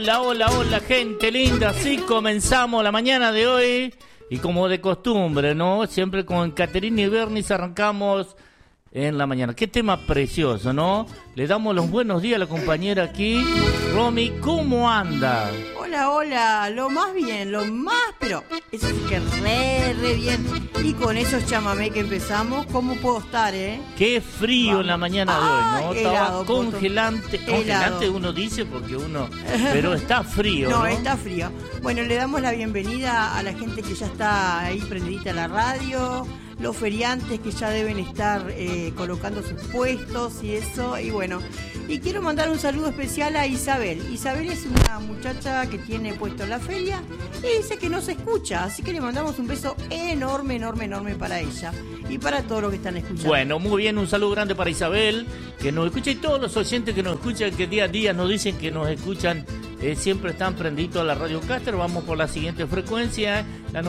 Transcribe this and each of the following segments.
Hola, hola, hola, gente linda. Así comenzamos la mañana de hoy. Y como de costumbre, ¿no? Siempre con Caterina y Bernis arrancamos en la mañana. Qué tema precioso, ¿no? Le damos los buenos días a la compañera aquí. Romy, ¿cómo anda? Hola, hola. Lo más bien, pero eso sí que re bien. Y con esos chamamé que empezamos, ¿cómo puedo estar, Qué frío. Vamos. En la mañana de hoy, ¿no? Helado, estaba congelante. Congelante uno dice porque uno... Pero está frío, ¿no? No, está frío. Bueno, le damos la bienvenida a la gente que ya está ahí prendidita a la radio, los feriantes que ya deben estar colocando sus puestos y eso, y bueno, y quiero mandar un saludo especial a Isabel. Isabel es una muchacha que tiene puesto en la feria y dice que nos escucha, así que le mandamos un beso enorme para ella y para todos los que están escuchando. Bueno, muy bien, un saludo grande para Isabel, que nos escucha, y todos los oyentes que nos escuchan, que día a día nos dicen que nos escuchan, siempre están prendidos a la Radio Caster. Vamos por la siguiente frecuencia, la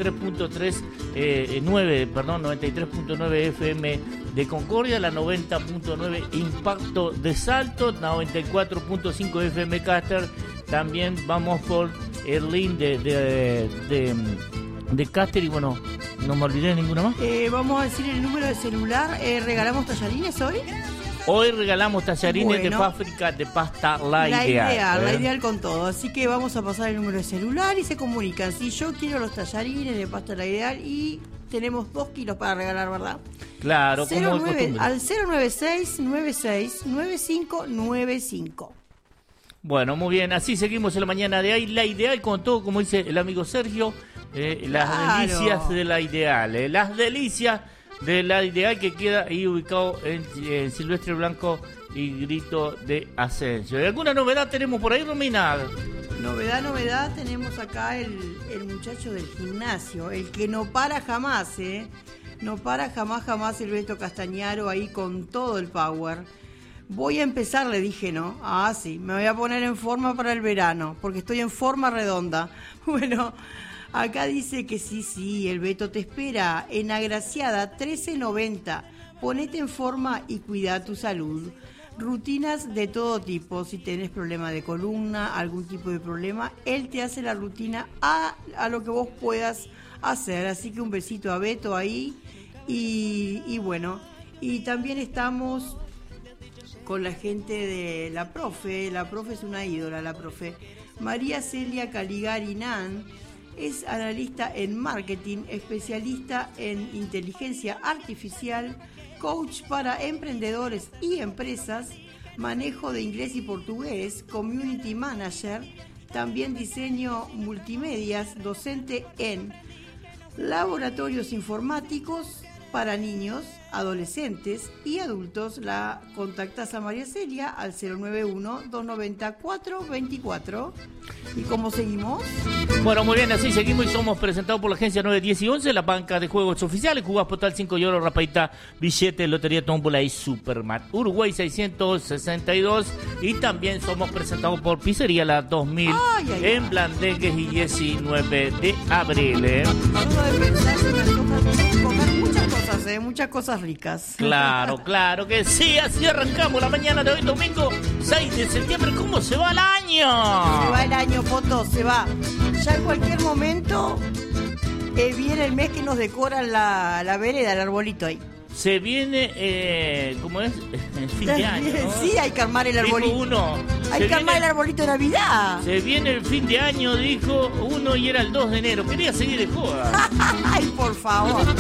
93.9 FM de Concordia, la 90.9 Impacto de Salto, 94.5 FM Caster. También vamos por el link de Caster. Y bueno, no me olvidé ninguna más. Vamos a decir el número de celular. ¿Regalamos tallarines hoy? Hoy regalamos tallarines de fábrica de pasta La Ideal con todo. Así que vamos a pasar el número de celular y se comunican. Si yo quiero los tallarines de pasta La Ideal, y tenemos 2 kilos para regalar, ¿verdad? Claro, como al 096-96-9595. Bueno, muy bien, así seguimos en la mañana de hoy. La Ideal con todo, como dice el amigo Sergio, las delicias de La Ideal, las delicias de La Ideal, que queda ahí ubicado en Silvestre Blanco y Grito de Ascenso. ¿Y alguna novedad tenemos por ahí, Romina? Novedad, tenemos acá el muchacho del gimnasio, el que no para jamás, no para jamás el Beto Castañaro ahí con todo el power. Voy a empezar, le dije, ¿no? Sí, me voy a poner en forma para el verano, porque estoy en forma redonda. Bueno, acá dice que sí, el Beto te espera en Agraciada 1390. Ponete en forma y cuida tu salud. Rutinas de todo tipo. Si tenés problema de columna, algún tipo de problema, él te hace la rutina a lo que vos puedas hacer. Así que un besito a Beto ahí. Y bueno, y también estamos con la gente de la profe. La profe es una ídola, la profe. María Celia Caligari Nan es analista en marketing, especialista en inteligencia artificial, coach para emprendedores y empresas, manejo de inglés y portugués, community manager, también diseño multimedias, docente en laboratorios informáticos para niños, adolescentes y adultos. La contactas a María Celia al 091-290-424. ¿Y cómo seguimos? Bueno, muy bien, así seguimos y somos presentados por la agencia 910 y 11, la banca de juegos oficiales, Jugás Postal 5 y Oro, Rapaita, Billete, Lotería Tómbola y Supermat. Uruguay 662. Y también somos presentados por Pizzería La 2000 en Blandengues y 19 de abril. Solo de pensar se me antoja comer muchas cosas ricas. Claro que sí. Así arrancamos la mañana de hoy, domingo 6 de septiembre. ¿Cómo se va el año? Se va el año, Poto, se va. Ya en cualquier momento viene el mes que nos decoran la vereda, el arbolito ahí. Se viene, ¿cómo es? El fin de año, ¿no? Sí, hay que armar el arbolito. Dijo uno. Hay que armar el arbolito de Navidad. Se viene el fin de año, dijo uno, y era el 2 de enero. Quería seguir de joda. Ay, por favor.